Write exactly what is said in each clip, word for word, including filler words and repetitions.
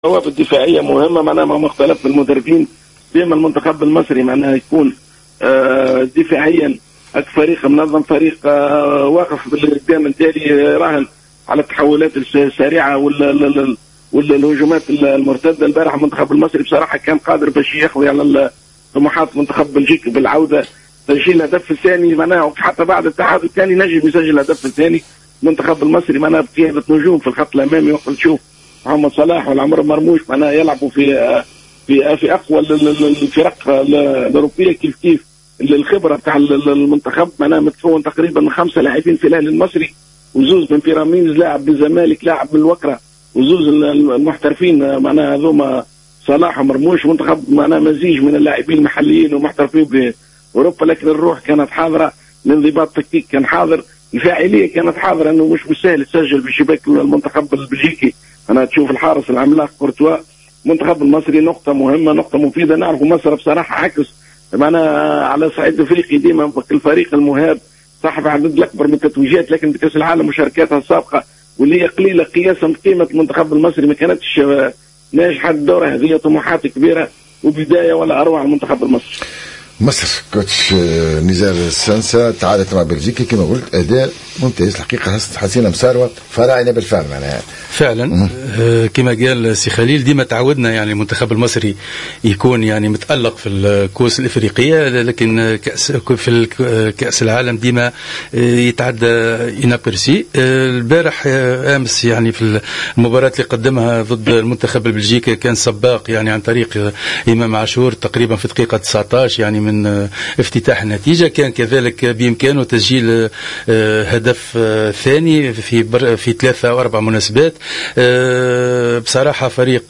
ثوابت دفاعيه مهمه معناها مع مختلف المدربين. ديما المنتخب المصري معناها يكون آه دفاعيا فريق منظم، فريق آه واقف بالقدام التالي، راهن على التحولات السريعه ولا والهجومات المرتده. البارح المنتخب المصري بصراحه كان قادر باش يقضي على طموحات منتخب بلجيكا بالعوده، تسجيل الهدف الثاني معناها حتى بعد التعادل الثاني نجم يسجل الهدف الثاني. المنتخب المصري معناها بقياده نجوم في الخط الامامي، وقت تشوف محمد صلاح والعمر مرموش معناها يلعبوا في في في اقوى الفرق الاوروبيه. كيف كيف الخبره بتاع المنتخب معناها متكون تقريبا من خمسه لاعبين في الاهلي المصري، وزوز من بيراميدز لاعب بالزمالك، لاعب بالوكره، وزوز المحترفين معناها هذوما صلاح ومرموش. منتخب معناها مزيج من اللاعبين المحليين ومحترفين باوروبا، لكن الروح كانت حاضره، الانضباط التكتيك كان حاضر، الفاعليه كانت حاضره، انه مش بالسهل تسجل بشباك المنتخب البلجيكي. انا تشوف الحارس العملاق كورتوا. المنتخب المصري نقطه مهمه، نقطه مفيده. نعرف مصر بصراحه عكس معناها على صعيد افريقي ديما الفريق المهاب صاحب عدد الاكبر من التتويجات، لكن بكاس العالم مشاركاتها السابقه واللي هي قليله قياسا بقيمه المنتخب المصري ما كانتش ناجحه. الدوره هذه طموحات كبيره وبدايه ولا اروع المنتخب المصري. مصر كوتش نزار السنسة تعادلت مع بلجيكا كما قلت اداء ممتاز الحقيقه، حسينا مساروه فراعنه بالفعل معناها فعلا آه كما قال سي خليل. ديما تعودنا يعني المنتخب المصري يكون يعني متالق في الكؤوس الافريقيه، لكن كاس في كاس العالم ديما يتعدى انابرسي. آه البارح آه امس يعني في المباراه اللي قدمها ضد المنتخب البلجيكي كان سباق يعني عن طريق امام عاشور تقريبا في دقيقه تسعة عشر يعني من افتتاح النتيجه. كان كذلك بامكانه تسجيل هدف ثاني في في ثلاثه او اربع مناسبات. بصراحه فريق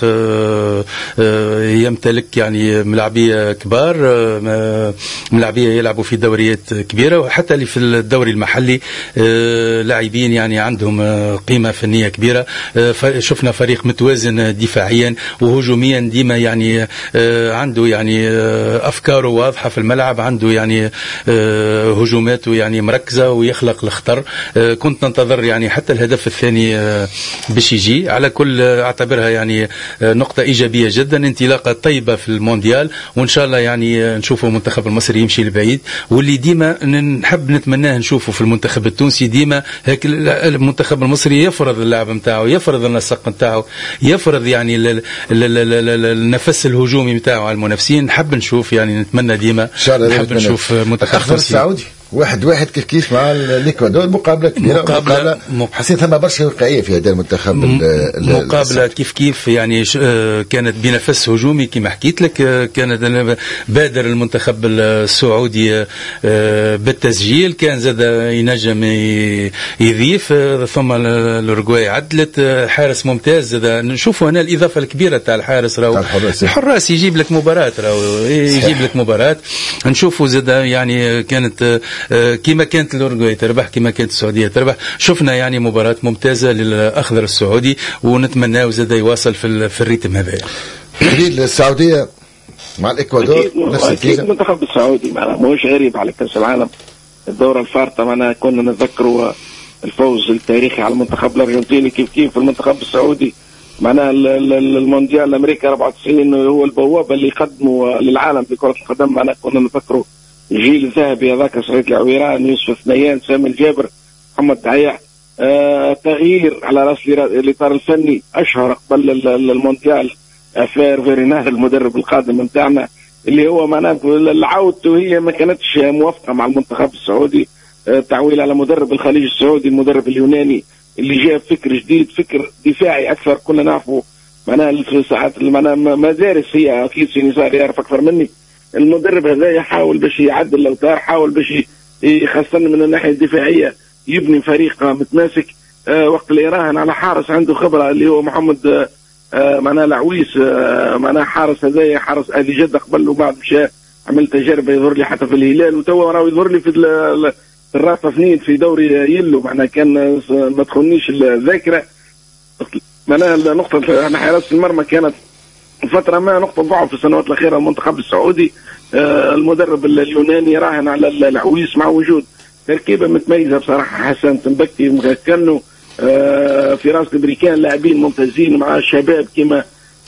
يمتلك يعني ملاعبيه كبار، ملاعبيه يلعبوا في دوريات كبيره، وحتى اللي في الدوري المحلي لاعبين يعني عندهم قيمه فنيه كبيره. شفنا فريق متوازن دفاعيا وهجوميا، ديما يعني عنده يعني افكاره واضحه في الملعب، عنده يعني هجوماته يعني مركزه ويخلق الخطر. كنت ننتظر يعني حتى الهدف الثاني باش يجي. على كل اعتبرها يعني نقطه ايجابيه جدا، انطلاقه طيبه في المونديال، وان شاء الله يعني نشوفوا المنتخب المصري يمشي لبعيد، واللي ديما نحب نتمناه نشوفه في المنتخب التونسي. ديما هيك المنتخب المصري يفرض اللعب نتاعو، يفرض النسق نتاعو، يفرض يعني النفس الهجومي نتاعو على المنافسين. نحب نشوف يعني نتمنى ديما نحب نشوف منتخب السعودي واحد واحد كيف كيف مع الاكوادور. مقابله كبيره، مقابله حسيت ثم برشا واقعيه في هذا المنتخب. مقابله كيف كيف يعني كانت بنفس هجومي كما حكيت لك. كانت بادر المنتخب السعودي بالتسجيل، كان زاد ينجم يضيف، ثم الاورجواي عدلت، حارس ممتاز زاد. نشوفوا هنا الاضافه الكبيره تاع الحارس، راهو الحراس. الحراس يجيب لك مباراه، راهو يجيب لك مباراه. نشوفوا زاد يعني كانت كما كانت الأورجواي تربح، كما كانت السعودية تربح. شفنا يعني مباراة ممتازة للأخضر السعودي، ونتمنى زاد يواصل في في الريتم هذا. خليل السعودية مع الإكوادور نفس النتيجة. المنتخب السعودي ماهوش غريب على كأس العالم. الدورة الفارطة معنا كنا نتذكروا الفوز التاريخي على المنتخب الأرجنتيني، كيف كيف المنتخب السعودي معناها المونديال الأمريكي أربعة وتسعين هو البوابة اللي قدموا للعالم في كرة القدم. معنا كنا نتذكروا الجيل الذهبي هذاك، سعيد العويران، يوسف ثنيان، سامي الجابر، محمد دعيح. آه تغيير على راس الاطار الفني اشهر قبل المونديال افير فيرينار المدرب القادم نتاعنا، اللي هو معناه عودته هي ما كانتش موافقه مع المنتخب السعودي. آه تعويل على مدرب الخليج السعودي، المدرب اليوناني اللي جاب فكر جديد، فكر دفاعي اكثر. كنا نعرفوا معناه في ساعات معناه مدارس، هي اكيد سينيزار يعرف اكثر مني. المدرب هذا يحاول باش يعدل الاوتار، حاول باش يخسن من الناحيه الدفاعيه، يبني فريق متماسك. آه وقت اللي يراهن على حارس عنده خبره اللي هو محمد آه معناه العويس، آه معناه حارس هذايا حارس اهلي جده قبل، وبعد مشى عمل تجربه يظهر لي حتى في الهلال، وتوا راه يظهر لي في الرافه فنين في دوري يلو. معناه كان ما تخونيش الذاكره، معناه النقطه احنا حراسه المرمى كانت فترة ما نقطة ضعف في السنوات الأخيرة المنتخب السعودي. آه المدرب اليوناني راهن على العويس مع وجود تركيبة متميزة بصراحة. حسن تنبكتي، مكانو، آه فراس البريكان، لاعبين ممتازين مع شباب كما